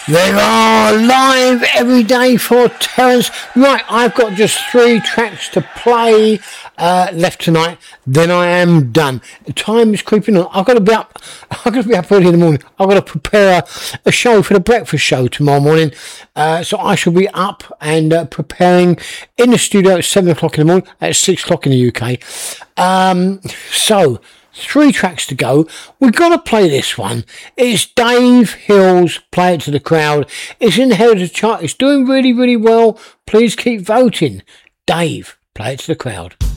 They are live every day for Terence. Right, I've got just 3 tracks to play left tonight. Then I am done. The time is creeping on. I've got to be up early in the morning. I've got to prepare a show for the breakfast show tomorrow morning. So I shall be up and preparing in the studio at 7 o'clock in the morning, at 6 o'clock in the UK. So 3 tracks to go. We've got to play this one. It's Dave Hill's Play It to the Crowd. It's in the head of the chart. It's doing really, really well. Please keep voting. Dave, Play It to the Crowd.